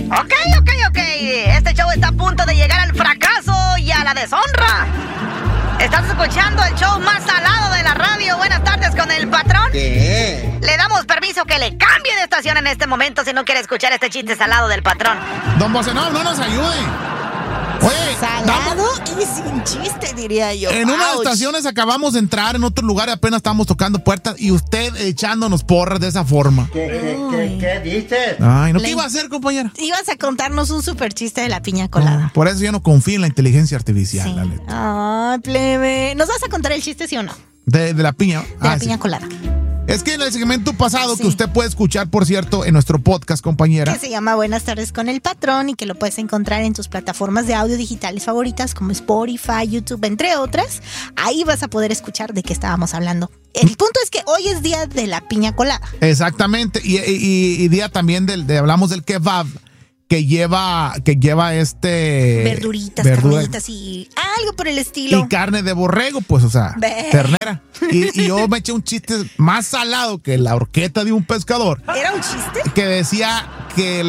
Ok. Este show está a punto de llegar al fracaso y a la deshonra. Estás escuchando el show más salado de la radio. Buenas tardes con el patrón. ¿Qué? Le damos permiso que le cambie de estación en este momento si no quiere escuchar este chiste salado del patrón. Don Bocenón, no nos ayude. Oye, salado y sin chiste, diría yo. En unas estaciones acabamos de entrar, en otro lugar apenas estamos tocando puertas y usted echándonos porras de esa forma. ¿Qué dices? Ay, ¿no? ¿Qué iba a hacer, compañera? Ibas a contarnos un super chiste de la piña colada. Por eso yo no confío en la inteligencia artificial, Sí. la neta. Ay, plebe. ¿Nos vas a contar el chiste, sí o no? De la piña. De la piña colada. Es que en el segmento pasado, Sí. que usted puede escuchar, por cierto, en nuestro podcast, compañera. Que se llama Buenas tardes con el patrón y que lo puedes encontrar en tus plataformas de audio digitales favoritas como Spotify, YouTube, entre otras. Ahí vas a poder escuchar de qué estábamos hablando. El punto es que hoy es día de la piña colada. Exactamente. Y día también hablamos del kebab, que lleva Verduritas, carnitas y algo por el estilo. Y carne de borrego, pues, o sea, ternera. Y yo me eché un chiste más salado que la horqueta de un pescador. ¿Era un chiste? Que decía que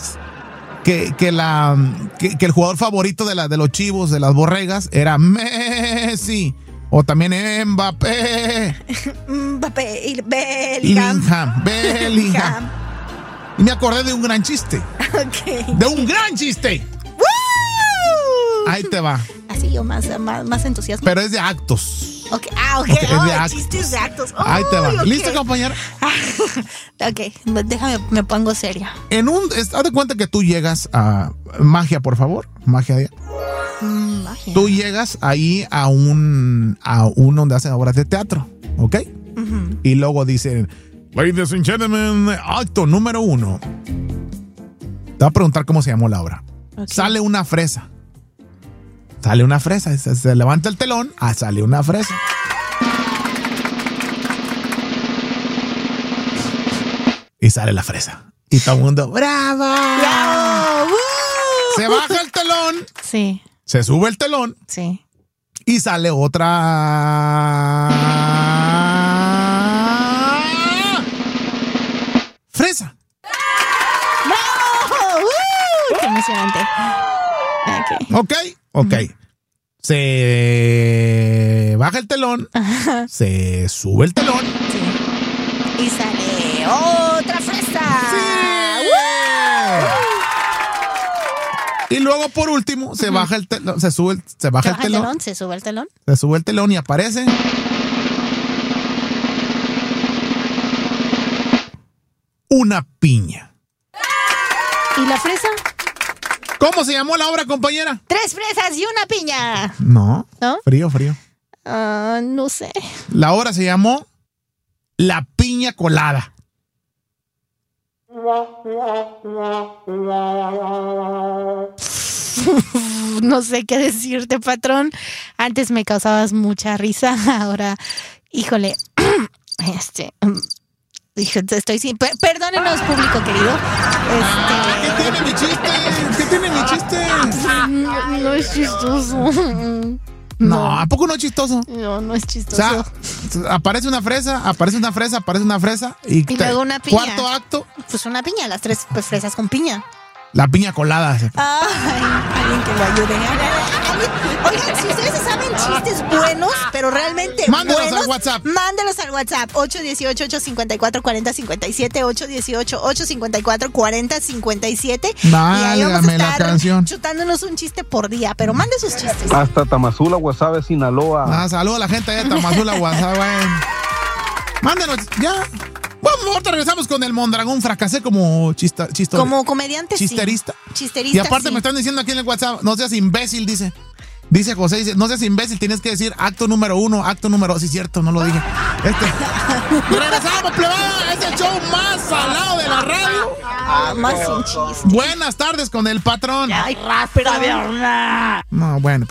el jugador favorito de los chivos, de las borregas, era Messi. O también Mbappé. Mbappé y Bellingham. Bellingham. Y me acordé de un gran chiste. Ok. ¡De un gran chiste! ¡Woo! Ahí te va. Así yo más entusiasmo. Pero es de actos. Ok, es de actos. Chistes de actos. Ahí te va. Okay. ¿Listo, compañera? Ok, déjame, me pongo seria. Haz de cuenta que tú llegas a... Magia, por favor. Magia. Magia. Tú llegas ahí a un donde hacen obras de teatro, ¿ok? Uh-huh. Y luego dicen... Ladies and gentlemen, acto número 1. Te voy a preguntar cómo se llamó la obra. Okay. Sale una fresa. Se levanta el telón. Sale una fresa. Y sale la fresa. Y todo el mundo, ¡bravo! ¡Bravo! Se baja el telón. Sí. Se sube el telón. Sí. Y sale otra... fresa. ¡Bravo! ¡Qué emocionante! Ok. Se baja el telón. Ajá. Se sube el telón. Sí. Y sale otra fresa. Sí. Y luego, por último, se baja el telón. Se baja el telón. Se sube el telón. Se sube el telón y aparece... una piña. ¿Y la fresa? ¿Cómo se llamó la obra, compañera? 3 fresas y una piña. No. ¿No? Frío. No sé. La obra se llamó La Piña Colada. No sé qué decirte, patrón. Antes me causabas mucha risa. Ahora, híjole. Estoy sin... Perdónenos, público querido. ¿Qué tiene mi chiste? No es chistoso. No, ¿a poco no es chistoso? No es chistoso. O sea, aparece una fresa. Y luego una piña. Cuarto acto. Pues una piña, las 3 fresas con piña. La piña colada. Ay, alguien que lo ayude. Oigan, si ustedes saben chistes buenos, pero realmente mándelos buenos, al WhatsApp. Mándelos al WhatsApp. 818-854-4057. 818-854-4057. Y ahí vamos a estar chutándonos un chiste por día. Pero mande sus chistes. Hasta Tamazula, Guasave, Sinaloa. Saludos a la gente de Tamazula, Guasave. Mándenos, ya. Bueno, ahorita regresamos con el Mondragón. Fracasé como chistoso. Como comediante, chisterista. Sí. Chisterista, y aparte sí. Me están diciendo aquí en el WhatsApp, no seas imbécil, dice José, no seas imbécil, tienes que decir acto número 1, acto número... Sí, cierto, no lo dije. Regresamos, plebada, es el show más salado de la radio. Más sin chiste. Buenas tardes con el patrón. ¡Ay, rápido, Vierna! No, bueno.